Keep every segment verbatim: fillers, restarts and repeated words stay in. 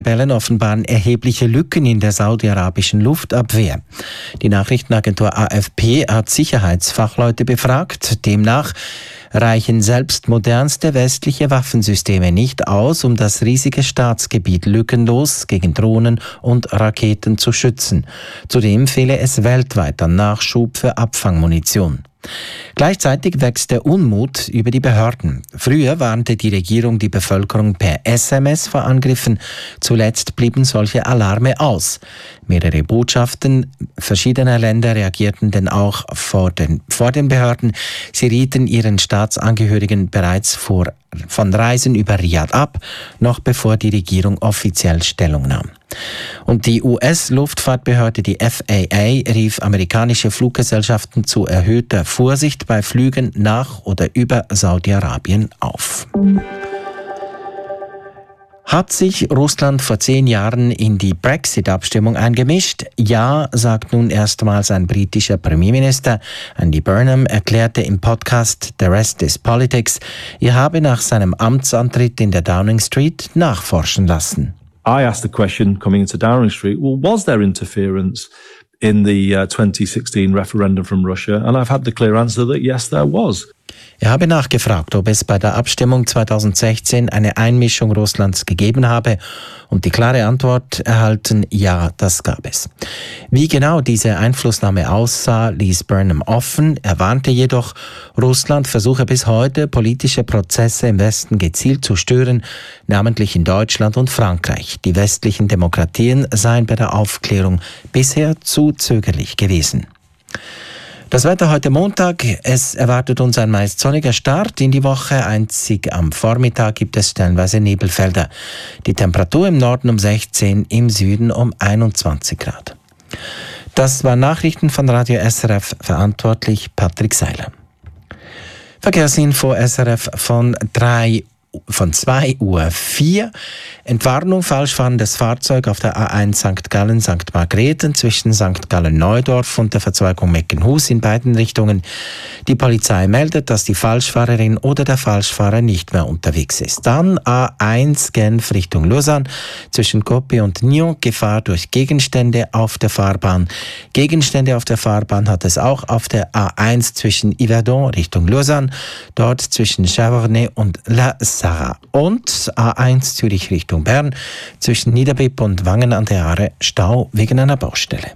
Rebellen offenbaren erhebliche Lücken in der saudi-arabischen Luftabwehr. Die Nachrichtenagentur A F P hat Sicherheitsfachleute befragt. Demnach reichen selbst modernste westliche Waffensysteme nicht aus, um das riesige Staatsgebiet lückenlos gegen Drohnen und Raketen zu schützen. Zudem fehle es weltweit an Nachschub für Abfangmunition. Gleichzeitig wächst der Unmut über die Behörden. Früher warnte die Regierung die Bevölkerung per S M S vor Angriffen. Zuletzt blieben solche Alarme aus. Mehrere Botschaften verschiedener Länder reagierten denn auch vor den, vor den Behörden. Sie rieten ihren Staatsangehörigen bereits vor, von Reisen über Riyadh ab, noch bevor die Regierung offiziell Stellung nahm. Und die U S-Luftfahrtbehörde, die F A A, rief amerikanische Fluggesellschaften zu erhöhter Vorsicht bei Flügen nach oder über Saudi-Arabien auf. Hat sich Russland vor zehn Jahren in die Brexit-Abstimmung eingemischt? Ja, sagt nun erstmals ein britischer Premierminister. Andy Burnham erklärte im Podcast The Rest is Politics, er habe nach seinem Amtsantritt in der Downing Street nachforschen lassen. I asked the question coming into Downing Street, well, was there interference in the uh, twenty sixteen referendum from Russia? And I've had the clear answer that yes, there was. Er habe nachgefragt, ob es bei der Abstimmung zweitausendsechzehn eine Einmischung Russlands gegeben habe und die klare Antwort erhalten, ja, das gab es. Wie genau diese Einflussnahme aussah, ließ Burnham offen. Er warnte jedoch, Russland versuche bis heute, politische Prozesse im Westen gezielt zu stören, namentlich in Deutschland und Frankreich. Die westlichen Demokratien seien bei der Aufklärung bisher zu zögerlich gewesen. Das Wetter heute Montag, es erwartet uns ein meist sonniger Start in die Woche. Einzig am Vormittag gibt es stellenweise Nebelfelder. Die Temperatur im Norden um sechzehn, im Süden um einundzwanzig Grad. Das waren Nachrichten von Radio S R F, verantwortlich Patrick Seiler. Verkehrsinfo S R F von drei von zwei Uhr vier. Entwarnung, falsch fahrendes Fahrzeug auf der A eins Sankt Gallen Sankt Margrethen zwischen Sankt Gallen-Neudorf und der Verzweigung Meckenhus in beiden Richtungen. Die Polizei meldet, dass die Falschfahrerin oder der Falschfahrer nicht mehr unterwegs ist. Dann A eins Genf Richtung Lausanne zwischen Coppet und Nyon, Gefahr durch Gegenstände auf der Fahrbahn. Gegenstände auf der Fahrbahn hat es auch auf der A eins zwischen Yverdon Richtung Lausanne, dort zwischen Chavornay und La Sarah. Und A eins Zürich Richtung Bern zwischen Niederbipp und Wangen an der Aare, Stau wegen einer Baustelle.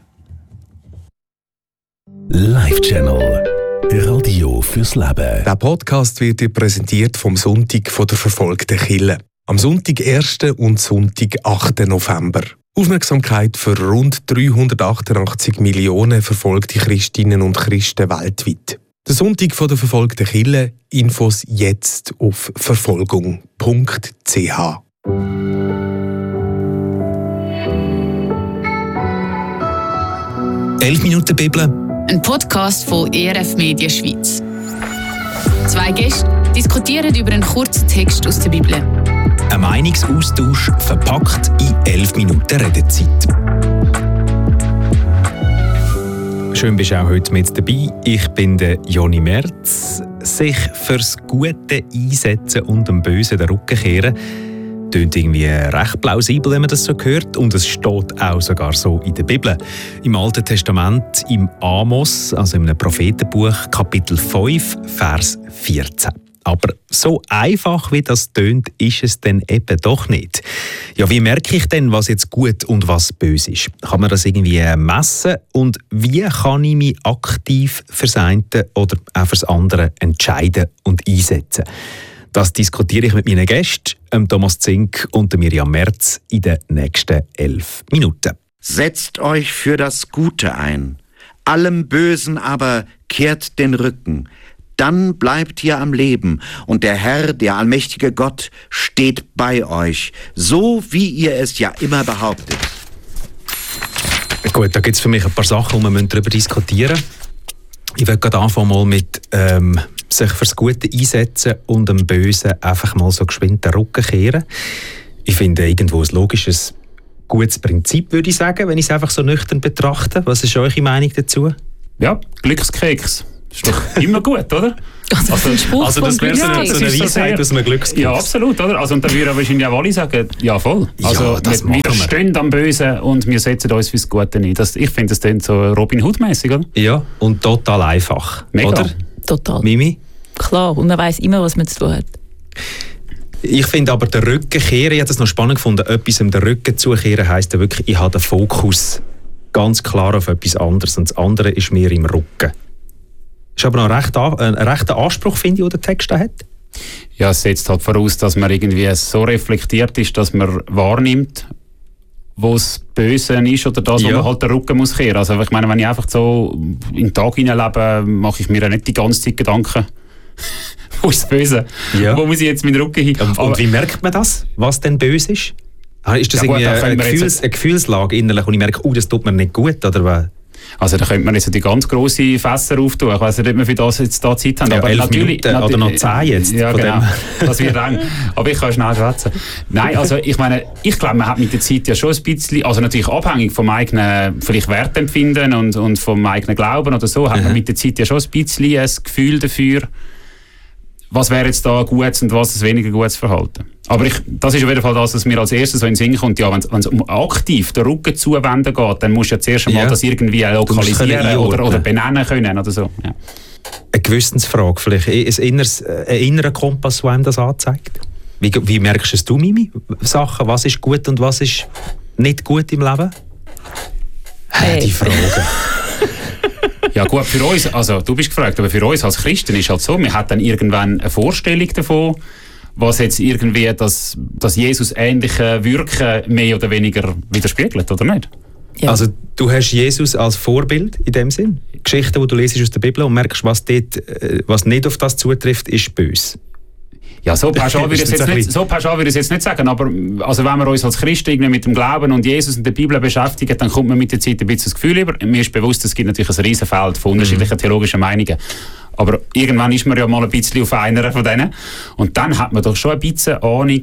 Live Channel. Radio fürs Leben. Der Podcast wird dir präsentiert vom Sonntag von der verfolgten Kirche. Am Sonntag ersten und Sonntag achten November. Aufmerksamkeit für rund dreihundertachtundachtzig Millionen verfolgte Christinnen und Christen weltweit. Der Sonntag von der verfolgten Kirche. Infos jetzt auf verfolgung punkt c h. elf Minuten Bibel. Ein Podcast von E R F Media Schweiz. Zwei Gäste diskutieren über einen kurzen Text aus der Bibel. Ein Meinungsaustausch verpackt in elf Minuten Redezeit. Schön bist du auch heute mit dabei. Ich bin der Joni Merz. Sich fürs Gute einsetzen und dem Bösen den Rücken kehren, klingt irgendwie recht plausibel, wenn man das so hört. Und es steht auch sogar so in der Bibel. Im Alten Testament, im Amos, also in einem Prophetenbuch, Kapitel fünf, Vers vierzehn. Aber so einfach, wie das tönt, ist es dann eben doch nicht. Ja, wie merke ich denn, was jetzt gut und was böse ist? Kann man das irgendwie messen? Und wie kann ich mich aktiv fürs eine oder auch fürs andere entscheiden und einsetzen? Das diskutiere ich mit meinen Gästen, Thomas Zink und Miriam Merz, in den nächsten elf Minuten. Setzt euch für das Gute ein. Allem Bösen aber kehrt den Rücken. Dann bleibt ihr am Leben und der Herr, der allmächtige Gott, steht bei euch, so wie ihr es ja immer behauptet. Gut, da gibt es für mich ein paar Sachen, die wir darüber diskutieren müssen. Ich will gerade anfangen mal mit ähm, sich fürs Gute einsetzen und dem Bösen einfach mal so geschwind den Rücken kehren. Ich finde irgendwo ein logisches, gutes Prinzip, würde ich sagen, wenn ich es einfach so nüchtern betrachte. Was ist eure Meinung dazu? Ja, Glückskeks. ist doch immer gut, oder? Also, also, also das wäre so eine, so eine Weisheit aus einem Glücksgriff. Ja, absolut, oder? Also, und dann würden wahrscheinlich auch alle sagen, ja voll. Also ja, das wir widerstehen am Bösen und wir setzen uns fürs Gute ein. Das, ich finde, das klingt so Robin Hood-mäßig, oder? Ja, und total einfach. Mega. Oder? Total. Mimi? Klar, und man weiss immer, was man zu tun hat. Ich finde aber, der Rücken kehren, ich habe das noch spannend gefunden, etwas um den Rücken zukehren heisst ja wirklich, ich habe den Fokus ganz klar auf etwas anderes und das andere ist mir im Rücken. Das ist aber noch ein rechter, ein rechter Anspruch, finde ich, den der Text hat. Ja, es setzt halt voraus, dass man irgendwie so reflektiert ist, dass man wahrnimmt, wo das Böse ist oder das, wo ja. man halt den Rücken muss kehren. Also ich meine, wenn ich einfach so in den Tag hineinlebe, mache ich mir ja nicht die ganze Zeit Gedanken, wo ist das Böse? Ja. Wo muss ich jetzt meinen Rücken hin? Und, und wie merkt man das, was denn böse ist? Ist das ja, irgendwie gut, eine, Gefühls-, eine Gefühlslage innerlich und ich merke, oh, das tut mir nicht gut, oder was? Also da könnte man jetzt die ganz grossen Fässer auftun. Ich weiss nicht, ob wir für das jetzt da Zeit haben. Ja, aber elf natürlich, Minuten oder noch zehn jetzt. Ja, von genau. Dem. Das wird eng. Aber ich kann schnell schwätzen. Nein, also ich meine, ich glaube, man hat mit der Zeit ja schon ein bisschen, also natürlich abhängig vom eigenen vielleicht Wertempfinden und, und vom eigenen Glauben oder so, hat man mit der Zeit ja schon ein bisschen ein Gefühl dafür, was wäre jetzt da ein gutes und was ein weniger gutes Verhalten. Aber ich, das ist auf jeden Fall das, was mir als erstes so in den Sinn kommt. Ja, wenn es um aktiv den Rücken zuwenden geht, dann musst du ja zuerst einmal ja. das irgendwie lokalisieren oder, oder benennen können oder so. Ja. Eine Gewissensfrage vielleicht, ein, inneres, ein innerer Kompass, der einem das anzeigt? Wie, wie merkst du es du, Mimi? Sachen, was ist gut und was ist nicht gut im Leben? Hey. Die Frage. Ja gut, für uns, also du bist gefragt, aber für uns als Christen ist halt so, wir haben dann irgendwann eine Vorstellung davon, was jetzt irgendwie das, das Jesus ähnliche Wirken mehr oder weniger widerspiegelt, oder nicht? Ja. Also du hast Jesus als Vorbild in dem Sinn? Geschichten, die du lesest aus der Bibel und merkst, was, dort, was nicht auf das zutrifft, ist böse. Ja, so pauschal würde ich es jetzt nicht, so pauschal würde ich es jetzt nicht sagen, aber also wenn wir uns als Christen irgendwie mit dem Glauben und Jesus und der Bibel beschäftigen, dann kommt man mit der Zeit ein bisschen das Gefühl über. Mir ist bewusst, es gibt natürlich ein Riesenfeld von unterschiedlichen mhm. theologischen Meinungen. Aber irgendwann ist man ja mal ein bisschen auf einer von denen. Und dann hat man doch schon ein bisschen Ahnung,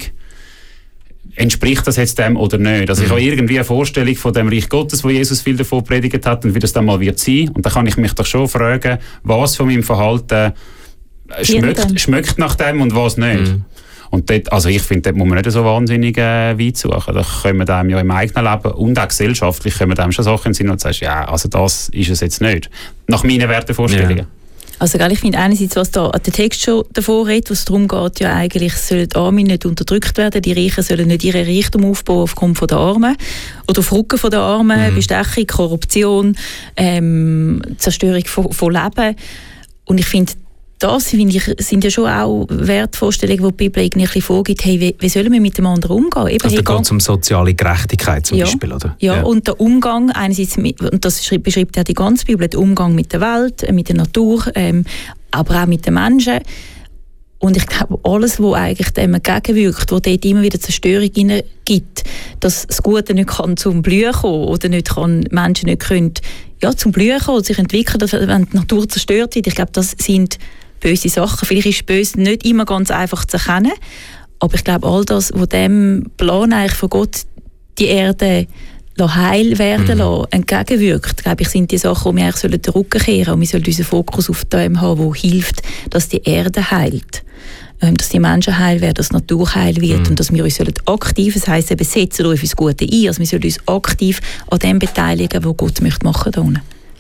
entspricht das jetzt dem oder nicht. Also ich habe irgendwie eine Vorstellung von dem Reich Gottes, wo Jesus viel davon predigt hat und wie das dann mal wird sein. Und da kann ich mich doch schon fragen, was von meinem Verhalten schmeckt, schmeckt nach dem und was nicht. Mhm. Und dort, also ich finde, dort muss man nicht so wahnsinnig äh, weit suchen. Da können wir dem ja im eigenen Leben und auch gesellschaftlich können wir dem schon Sachen sein und sagst, ja, also das ist es jetzt nicht. Nach meinen Wertevorstellungen. Ja. Also ich finde einerseits, was da der Text schon davor redet, wo es darum geht, ja eigentlich sollen die Armen nicht unterdrückt werden, die Reichen sollen nicht ihre Reichtum aufbauen aufgrund von der Armen oder auf Rücken von der Armen, mhm. Bestechung, Korruption, ähm, Zerstörung von, von Leben. Und ich finde, das finde ich, sind ja schon auch Wertvorstellungen, die die Bibel irgendwie ein bisschen vorgibt, hey, wie, wie sollen wir mit dem anderen umgehen? Eben, also hey, da geht es um soziale Gerechtigkeit zum ja, Beispiel, oder? Ja, ja, und der Umgang, einerseits, mit, und das beschreibt ja die ganze Bibel, der Umgang mit der Welt, mit der Natur, ähm, aber auch mit den Menschen. Und ich glaube, alles, was eigentlich dem entgegenwirkt, wo dort immer wieder Zerstörung gibt, dass das Gute nicht kann zum Blühen kommen oder nicht kann, Menschen nicht können, ja, zum Blühen kommen und sich entwickeln, dass, wenn die Natur zerstört wird. Ich glaube, das sind böse Sachen. Vielleicht ist böse nicht immer ganz einfach zu erkennen, aber ich glaube, all das, was dem Plan eigentlich von Gott die Erde heil werden lassen, entgegenwirkt, glaube ich, sind die Sachen, die wir eigentlich den Rücken kehren sollen und wir sollen unseren Fokus auf dem haben, wo hilft, dass die Erde heilt, ähm, dass die Menschen heil werden, dass die Natur heil wird mhm. und dass wir uns aktiv, das heisst eben, setzen uns fürs Gute ein, also wir sollen uns aktiv an dem beteiligen, was Gott möchte machen da unten.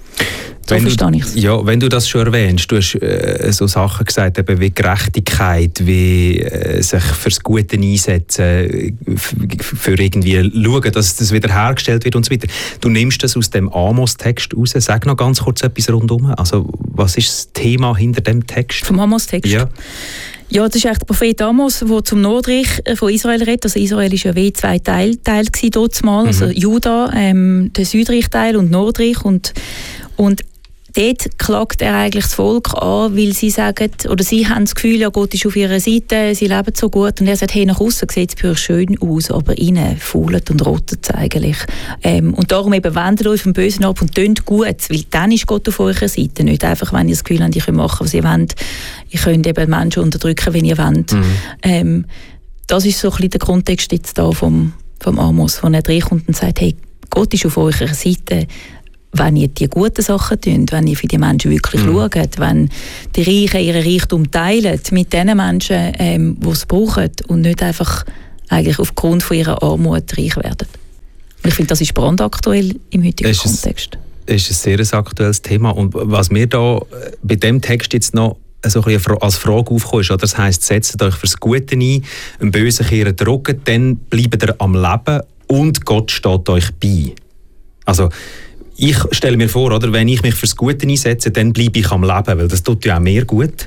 So wenn verstehe ich es. Ja, wenn du das schon erwähnst, du hast äh, so Sachen gesagt, eben wie Gerechtigkeit, wie äh, sich fürs Gute einsetzen, für irgendwie schauen, dass das wiederhergestellt wird und so weiter. Du nimmst das aus dem Amos-Text raus. Sag noch ganz kurz etwas rundum. Also, was ist das Thema hinter dem Text? Vom Amos-Text? Ja. Ja, das ist echt der Prophet Amos, der zum Nordreich von Israel redet. Also Israel war ja wie zwei Teile Teil dort mal. Mhm. Also Juda, ähm, der Südreich-Teil und Nordreich. Und, und dort klagt er eigentlich das Volk an, weil sie sagen, oder sie haben das Gefühl, ja, Gott ist auf ihrer Seite, sie leben so gut. Und er sagt, hey, nach außen sieht es bei euch schön aus, aber innen fault und rottet es eigentlich. Ähm, und darum eben wendet euch vom Bösen ab und tönt gut, weil dann ist Gott auf eurer Seite. Nicht einfach, wenn ihr das Gefühl habt, ihr könnt machen, was ihr wollt. Ihr könnt eben Menschen unterdrücken, wenn ihr wollt. Mhm. Ähm, das ist so ein bisschen der Kontext jetzt da vom, vom Amos, wo er reinkommt und sagt, hey, Gott ist auf eurer Seite. wenn ihr die guten Sachen tut, wenn ihr für die Menschen wirklich mhm. schaut, wenn die Reichen ihren Reichtum teilen mit den Menschen, ähm, die es brauchen und nicht einfach eigentlich aufgrund von ihrer Armut reich werden. Und ich finde, das ist brandaktuell im heutigen ist Kontext. Das ist ein sehr aktuelles Thema. Und was mir da bei dem Text jetzt noch so ein bisschen als Frage aufkommt, ist, das heisst, setzt euch fürs Gute ein, einen Bösen kehren den Rücken, dann bleibt ihr am Leben und Gott steht euch bei. Also, ich stelle mir vor, oder, wenn ich mich fürs Gute einsetze, dann bleibe ich am Leben, weil das tut ja auch mir gut.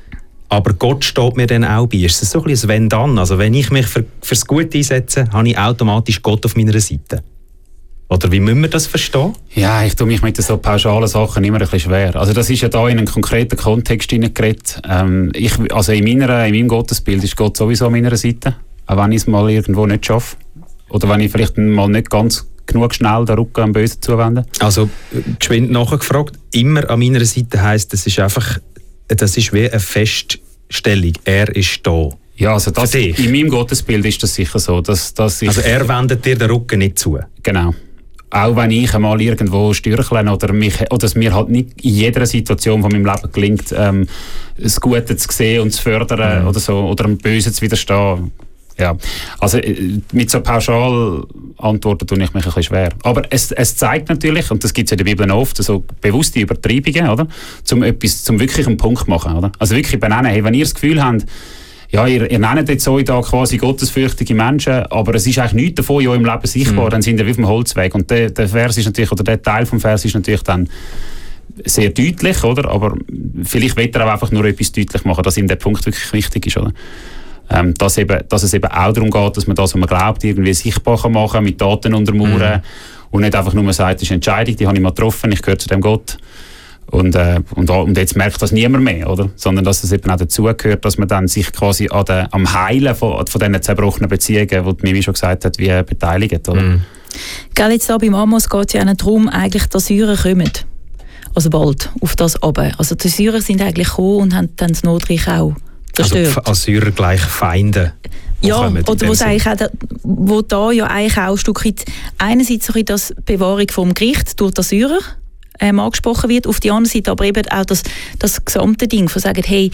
Aber Gott steht mir dann auch bei. Ist das so ein bisschen ein Wenn-Dann? Also, wenn ich mich für, fürs Gute einsetze, habe ich automatisch Gott auf meiner Seite. Oder wie müssen wir das verstehen? Ja, ich tue mich mit so pauschalen Sachen immer ein bisschen schwer. Also das ist ja da in einen konkreten Kontext hineingeredet. Ähm, ich, also in, meiner, in meinem Gottesbild ist Gott sowieso an meiner Seite. Auch wenn ich es mal irgendwo nicht schaffe. Oder wenn ich vielleicht mal nicht ganz genug schnell den Rücken am Bösen zuwende. Also geschwind nachgefragt, immer an meiner Seite heisst, das ist einfach, das ist wie eine Feststellung. Er ist da. Ja, also das, in meinem Gottesbild ist das sicher so. Dass, dass ich, also er wendet dir den Rücken nicht zu? Genau. Auch wenn ich einmal irgendwo stürchle oder, mich, oder es mir halt nicht in jeder Situation von meinem Leben gelingt, ähm, das Gute zu sehen und zu fördern mhm. oder so, oder dem Bösen zu widerstehen. Ja, also mit so pauschal Antworten tue ich mich ein bisschen schwer. Aber es, es zeigt natürlich, und das gibt es in der Bibel oft, so bewusste Übertreibungen, oder? Zum etwas, zum wirklich einen Punkt machen, oder? Also wirklich benennen, hey, wenn ihr das Gefühl habt, ja, ihr, ihr nennt jetzt euch da quasi gottesfürchtige Menschen, aber es ist eigentlich nichts davon in eurem Leben sichtbar, mhm. dann sind ihr wie auf dem Holzweg. Und der, der Vers ist natürlich, oder der Teil vom Vers ist natürlich dann sehr deutlich, oder? Aber vielleicht will er auch einfach nur etwas deutlich machen, dass ihm der Punkt wirklich wichtig ist, oder? Ähm, dass, eben, dass es eben auch darum geht, dass man das, was man glaubt, irgendwie sichtbar kann machen, mit Daten untermauern mhm. und nicht einfach nur sagt, das ist eine Entscheidung, die habe ich mal getroffen, ich gehöre zu dem Gott. Und, äh, und, und jetzt merkt das niemand mehr, oder? Sondern dass es eben auch dazugehört, dass man dann sich quasi an der, am Heilen von, von diesen zerbrochenen Beziehungen, die Mimi schon gesagt hat, wie beteiligt, oder? Mm. Gell, jetzt da beim Amos geht es ja auch darum, eigentlich, dass Syrer kommen. Also bald, auf das runter. Also die Syrer sind eigentlich gekommen und haben dann das Notreich auch zerstört. Also Assyrer gleich Feinde? Ja, oder wo, eigentlich auch da, wo da ja eigentlich auch ein Stück weit einerseits so das Bewahrung vom Gericht durch die Assyrer Ähm, angesprochen wird, auf die andere Seite aber eben auch das, das gesamte Ding, von sagen, hey,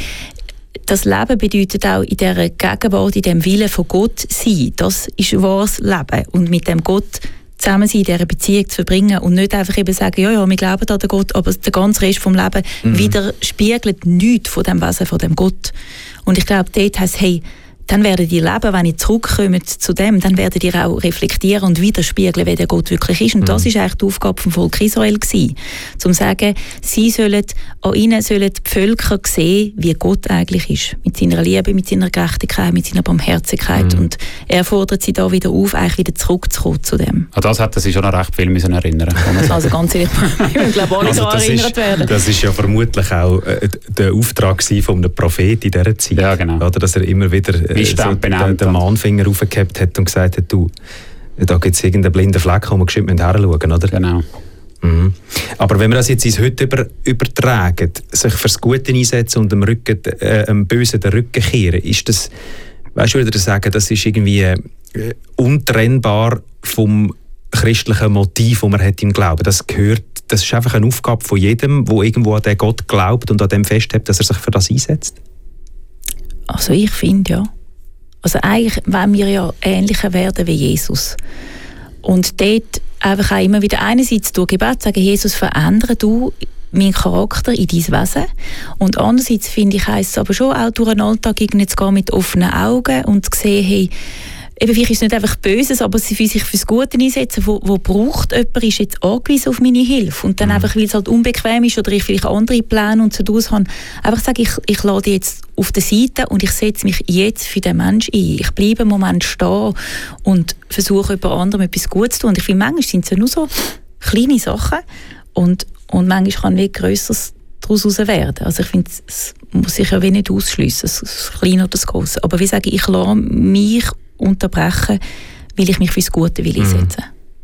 das Leben bedeutet auch in dieser Gegenwart, in dem Willen von Gott sein. Das ist wahres Leben. Und mit dem Gott zusammen sein, in dieser Beziehung zu verbringen und nicht einfach eben sagen, ja, ja, wir glauben an den Gott, aber der ganze Rest vom Leben mhm. widerspiegelt nichts von dem Wesen, von dem Gott. Und ich glaube, dort heisst, hey, dann werdet ihr leben, wenn ihr zurückkommt zu dem, dann werdet ihr auch reflektieren und widerspiegeln, wer der Gott wirklich ist. Und mhm. das ist eigentlich die Aufgabe vom Volk Israel gewesen, zum zu sagen, sie sollen, an ihnen sollen die Völker sehen, wie Gott eigentlich ist. Mit seiner Liebe, mit seiner Gerechtigkeit, mit seiner Barmherzigkeit. Mhm. Und er fordert sie da wieder auf, eigentlich wieder zurückzukommen zu dem. An das hätten sie schon noch recht viel müssen erinnern. Also ganz ehrlich, ich glaube, alle also daran erinnert ist, werden. Das ist ja vermutlich auch äh, der Auftrag von einem Prophet in dieser Zeit. Ja, genau. Oder, dass er immer wieder Wie so den, den Mahnfinger raufgehabt hat und gesagt hat, du, da gibt es irgendeinen blinden Fleck, wo wir geschwind hinschauen müssen, oder? Genau. Mhm. Aber wenn wir das jetzt ins Heute über, übertragen, sich fürs Gute einsetzen und dem, Rücken, äh, dem Bösen den Rücken kehren, ist das, weißt du, würde ich sagen, das ist irgendwie äh, untrennbar vom christlichen Motiv, das man hat im Glauben. Das gehört, das ist einfach eine Aufgabe von jedem, der irgendwo an den Gott glaubt und an dem festhält, dass er sich für das einsetzt. Also ich finde, ja. Also eigentlich wollen wir ja ähnlicher werden wie Jesus. Und dort einfach auch immer wieder einerseits durch Gebet sagen, Jesus, verändere du meinen Charakter in dein Wesen. Und andererseits finde ich, heisst es aber schon auch durch den Alltag zu gehen mit offenen Augen und zu sehen, hey, eben vielleicht ist es nicht einfach Böses, aber sie für sich fürs Gute einsetzen, wo, wo braucht jemand, ist jetzt angewiesen auf meine Hilfe. Und dann mhm. einfach, weil es halt unbequem ist oder ich vielleicht andere Pläne und so draus habe, einfach sagen, ich, ich lade dich jetzt auf der Seite und ich setze mich jetzt für den Menschen ein. Ich bleibe einen Moment stehen und versuche jemand anderem etwas Gutes zu tun. Und ich finde, manchmal sind es ja nur so kleine Sachen und, und manchmal kann wie Grösseres daraus werden. Also ich finde, es muss sich ja wie nicht ausschliessen, das Kleine oder das Grosse. Aber wie sage ich, ich lasse mich unterbrechen, weil ich mich fürs Gute will einsetzen.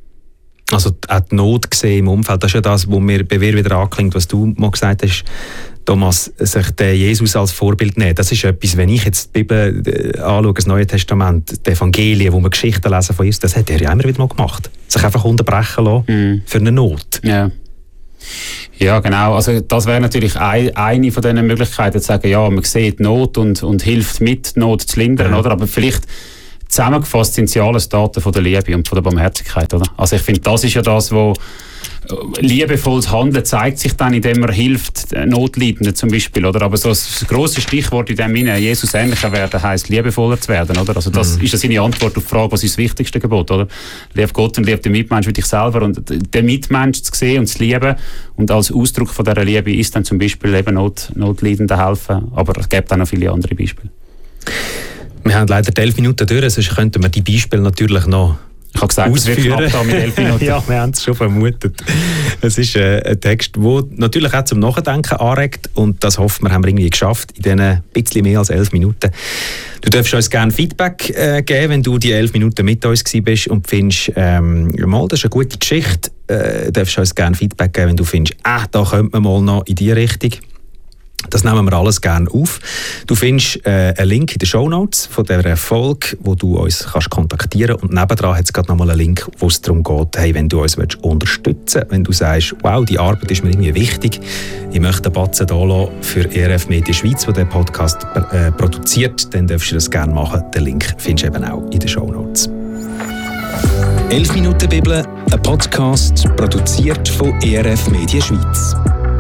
Also auch die Not gesehen im Umfeld, das ist ja das, was mir bei mir wieder anklingt, was du mal gesagt hast, Thomas, sich den Jesus als Vorbild nehmen. Das ist etwas, wenn ich jetzt die Bibel äh, anschaue, das Neue Testament, die Evangelien, wo wir Geschichten lesen von Jesus, das hat er ja immer wieder mal gemacht. Sich einfach unterbrechen lassen mm. für eine Not. Yeah. Ja, genau. Also das wäre natürlich ein, eine von diesen Möglichkeiten, zu sagen, ja, man sieht Not und, und hilft mit, Not zu lindern, ja. oder? Aber vielleicht zusammengefasst sind sie alles Daten von der Liebe und von der Barmherzigkeit, oder? Also ich finde, das ist ja das, wo liebevolles Handeln zeigt sich dann, indem man hilft, Notleidenden zum Beispiel, oder? Aber so das grosse Stichwort in dem Sinne, Jesus ähnlicher werden, heisst liebevoller zu werden, oder? Also das mhm. ist ja seine Antwort auf die Frage, was ist das wichtigste Gebot, oder? Lieb Gott und lieb den Mitmensch wie dich selber, und den Mitmensch zu sehen und zu lieben und als Ausdruck von dieser Liebe ist dann zum Beispiel eben Not, Notleidenden helfen, aber es gibt auch noch viele andere Beispiele. Wir haben leider elf Minuten durch, sonst könnten wir die Beispiele natürlich noch Ich habe gesagt, es wird knapp da mit elf Minuten. Ja, wir haben es schon vermutet. Es ist äh, ein Text, der natürlich auch zum Nachdenken anregt, und das hoffen wir, haben wir irgendwie geschafft in diesen bisschen mehr als elf Minuten. Du darfst uns gerne Feedback äh, geben, wenn du die elf Minuten mit uns gewesen bist und findest, ähm, mal, das ist eine gute Geschichte. Äh, du darfst uns gerne Feedback geben, wenn du findest, ah, da könnte man mal noch in die Richtung. Das nehmen wir alles gerne auf. Du findest äh, einen Link in den Shownotes von dieser Folge, wo du uns kannst kontaktieren kannst. Und nebendran hat es gerade nochmal einen Link, wo es darum geht, hey, wenn du uns willst unterstützen willst, wenn du sagst, wow, die Arbeit ist mir irgendwie wichtig, ich möchte einen Batzen da lassen für E R F Media Schweiz, der den Podcast äh, produziert, dann darfst du das gerne machen. Den Link findest du eben auch in den Shownotes. elf Minuten Bibel, ein Podcast produziert von E R F Media Schweiz.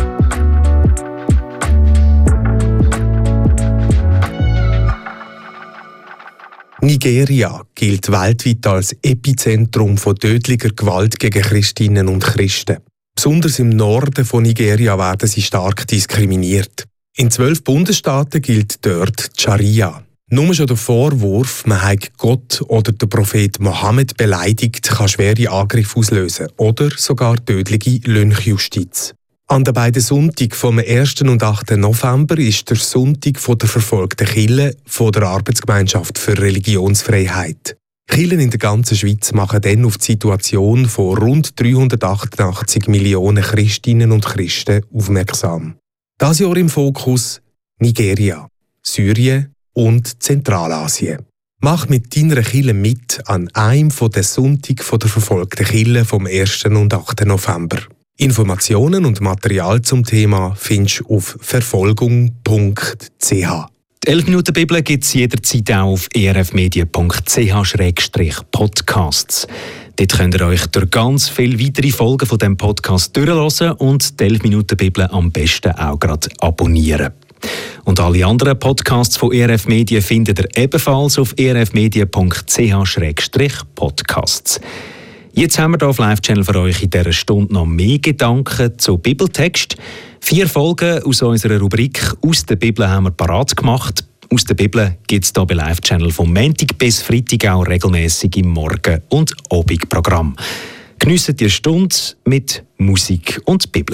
Nigeria gilt weltweit als Epizentrum von tödlicher Gewalt gegen Christinnen und Christen. Besonders im Norden von Nigeria werden sie stark diskriminiert. In zwölf Bundesstaaten gilt dort Scharia. Nur schon der Vorwurf, man habe Gott oder den Prophet Mohammed beleidigt, kann schwere Angriffe auslösen oder sogar tödliche Lynchjustiz. An den beiden Sonntagen vom ersten und achten November ist der Sonntag von der verfolgten Kirche von der Arbeitsgemeinschaft für Religionsfreiheit. Kirchen in der ganzen Schweiz machen dann auf die Situation von rund dreihundertachtundachtzig Millionen Christinnen und Christen aufmerksam. Das Jahr im Fokus Nigeria, Syrien und Zentralasien. Mach mit deiner Kirche mit an einem der Sonntage der verfolgten Kirche vom ersten und achten November. Informationen und Material zum Thema findest du auf verfolgung punkt c h. Die elf Minuten Bibel gibt es jederzeit auch auf e r f media punkt c h slash podcasts. Dort könnt ihr euch durch ganz viele weitere Folgen von diesem Podcast durchhören und die elf Minuten Bibel am besten auch gerade abonnieren. Und alle anderen Podcasts von E R F Media findet ihr ebenfalls auf e r f media punkt c h slash podcasts. Jetzt haben wir hier auf Live-Channel für euch in dieser Stunde noch mehr Gedanken zu Bibeltext. Vier Folgen aus unserer Rubrik «Aus der Bibel» haben wir parat gemacht. «Aus der Bibel» gibt es hier bei Live-Channel vom Montag bis Freitag auch regelmäßig im Morgen- und Abendprogramm. Geniessen die Stunde mit Musik und Bibel.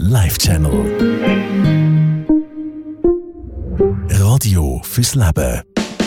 Live-Channel Radio fürs Leben.